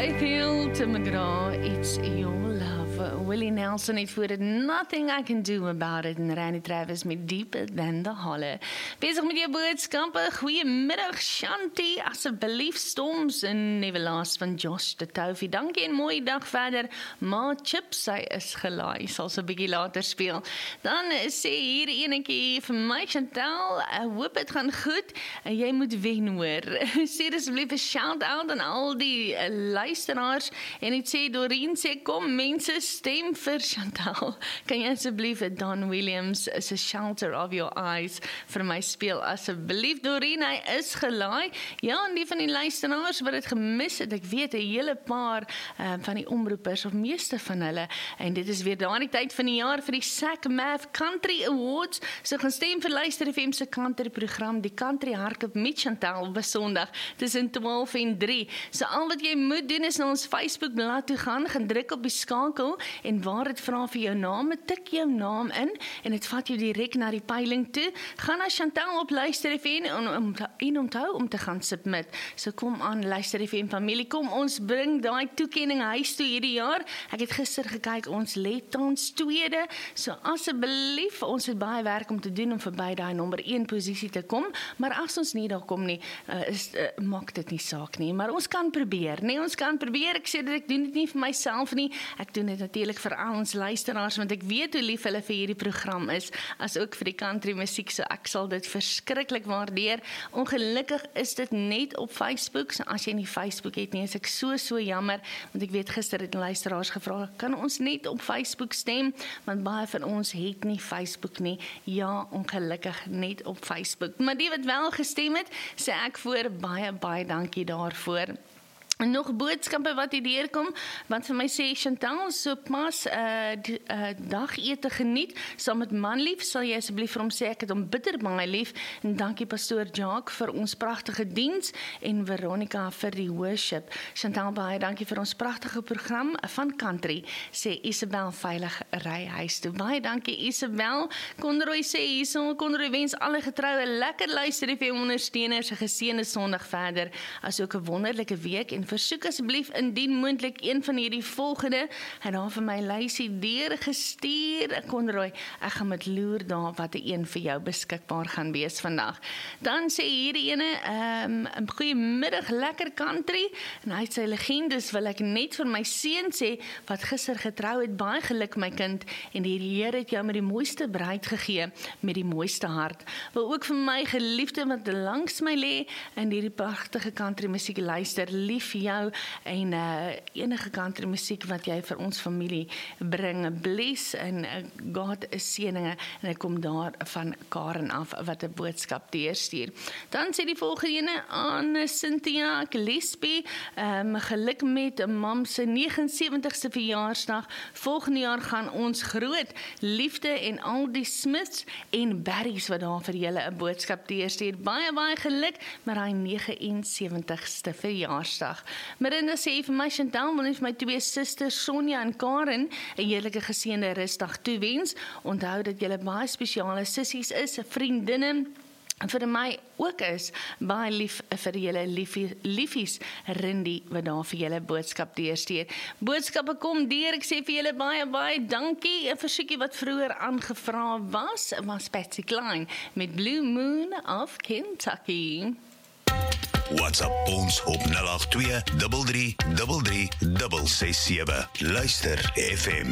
Faith Hill, Tim McGraw, It's Your Love. Willie Nelson het voor dit Nothing I Can Do About It. En Randy Travis met Deeper Than The Holler. Bezig met jou boodskappe. Goeiemiddag Shanti, asseblief Storms en Neverlast van Josh de Toufie. Dankie en mooie dag verder. Ma Chips, sy is gelaai, sal so 'n bietjie later speel. Dan sê hier enetjie vir my Chantal, hoop het gaan goed. Jy moet wen hoor. Sê asseblief 'n shout-out aan al die luisteraars en het sê Doreen sê kom mense stem vir Chantal. Kan jy asseblief Don Williams se Shelter of Your Eyes vir my speel asseblief Doreen, hy is gelaai. Ja, en die van die luisteraars wat het gemis het, ek weet 'n hele paar van die omroepers of meeste van hulle en dit is weer daardie tyd van die jaar vir die SACMAF Country Awards. So gaan stem vir Luister FM se country program, die Country Hardloop met Chantal op Sondag tussen 12 en 3. So al wat jy moet doen is na ons Facebook bladsy toe gaan druk op die skakel en waar dit vra vir jou naam, tik jou naam in en dit vat jou direk na die peiling toe. Gaan na Chantal op Luister FM en onthou om te gaan submit. So kom aan Luister FM familie, kom ons bring daai toekenning huis toe hierdie jaar. Ek het gister gekyk, ons lê tans tweede. So asseblief, ons het baie werk om te doen om verby daai nommer 1 posisie te kom, maar as ons nie daar kom nie, maak dit nie saak nie, maar ons kan probeer, nee, ons kan probeer. Ek sê dat ek doen dit nie vir myself nie, ek doen dit natuurlik vir al ons luisteraars, want ek weet hoe lief hulle vir hierdie program is, as ook vir die country musiek, so ek sal dit verskriklik waardeer. Ongelukkig is dit net op Facebook, so as jy nie Facebook het nie, is ek so jammer, want ek weet gister het luisteraars gevra, kan ons net op Facebook stem, want baie van ons het nie Facebook nie, ja, ongelukkig net op Facebook, maar die wat wel gestem het, sê ek voor baie dankie daarvoor. En nog boodskappe wat hier deurkom, want vir my sê Chantal, so pas dagete geniet, saam met Manlief, sal jy asseblief vir hom sê, ek het hom bitter baie lief, en dankie pastoor Jacques vir ons pragtige diens, en Veronica vir die worship. Chantal, baie dankie vir ons pragtige program van country, sê Isabel veilig ry huis toe. Baie dankie Isabel. Conroy sê hierso, Conroy wens alle getroue lekker luister vir ondersteuners, 'n geseënde Sondag verder, as ook 'n wonderlike week, en versoek asseblief indien moontlik een van hierdie volgende, en dan vir my lysie deurgestuur, Conroy, ek gaan met loer daar wat 'n een vir jou beskikbaar gaan wees vandag. Dan sê hierdie ene, goeiemiddag, lekker country, en hy het sy legendes, wil ek net vir my seun sê, wat gister getrou het, baie geluk my kind, en die Here het jou met die mooiste bruid gegee, met die mooiste hart. Wil ook vir my geliefde wat langs my lê, en hierdie pragtige country musiek luister, lief jou en enige country musiek wat jy vir ons familie bring, bless en God is seëninge, en ek kom daar van Karen af wat 'n boodskap deurstuur. Dan sê die volgende ene aan Cynthia Gillespie, geluk met mam se 79ste verjaarsdag, volgende jaar gaan ons groot, liefde en al die Smiths en Barrys wat daar vir julle 'n boodskap deurstuur, baie geluk met hy 79ste verjaarsdag. Marinda sê vir my Chantal, wil net vir my twee susters Sonja en Karen 'n heerlike geseënde rusdag toewens. Onthou dat julle baie spesiale sissies is, vriendinne, vir my ook is, baie lief vir julle liefies, Rindy, wat daar vir julle boodskap deurstuur. Boodskappe kom deur, ek sê vir julle baie dankie. 'n versoekie wat vroeër aangevra was Patsy Cline met Blue Moon of Kentucky. WhatsApp ons op 082 33 33 667. Luister FM.